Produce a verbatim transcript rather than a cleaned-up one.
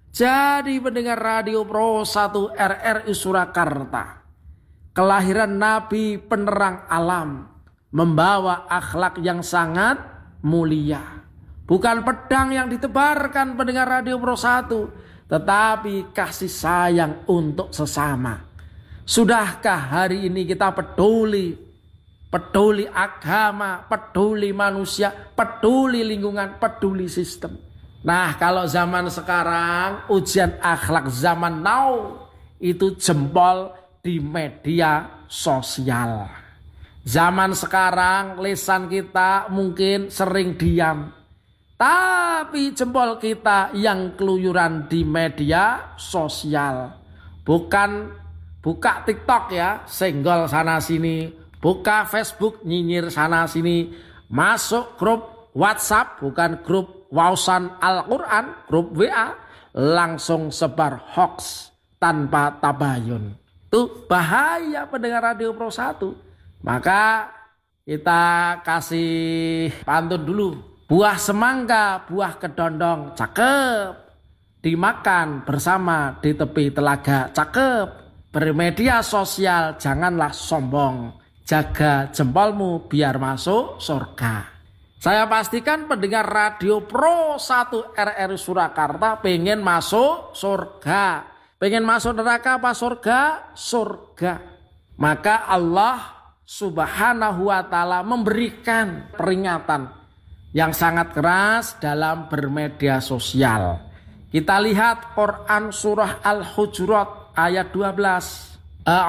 Jadi pendengar Radio Pro satu R R I Surakarta, kelahiran Nabi penerang alam, membawa akhlak yang sangat mulia. Bukan pedang yang ditebarkan pendengar Radio Pro satu, tetapi kasih sayang untuk sesama. Sudahkah hari ini kita peduli? Peduli agama, peduli manusia, peduli lingkungan, peduli sistem. Nah, kalau zaman sekarang, ujian akhlak zaman now itu jempol di media sosial. Zaman sekarang lisan kita mungkin sering diam, tapi jempol kita yang keluyuran di media sosial. Bukan buka TikTok ya, senggol sana sini, buka Facebook nyinyir sana sini, masuk grup WhatsApp, bukan grup Wausan Al-Quran, grup W A, langsung sebar hoax tanpa tabayun. Itu bahaya pendengar Radio Pro satu. Maka kita kasih pantun dulu. Buah semangka, buah kedondong, cakep. Dimakan bersama di tepi telaga, cakep. Bermedia sosial, janganlah sombong. Jaga jempolmu biar masuk surga. Saya pastikan pendengar Radio Pro satu R R I Surakarta pengen masuk surga. Pengen masuk neraka apa surga? Surga. Maka Allah Subhanahu wa ta'ala memberikan peringatan yang sangat keras dalam bermedia sosial. Kita lihat Quran surah Al-Hujurat ayat dua belas.